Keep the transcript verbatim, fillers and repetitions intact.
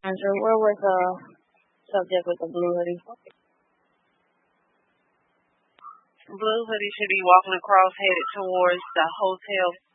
Andrew, where was the subject with the blue hoodie? Blue hoodie should be walking across, headed towards the hotel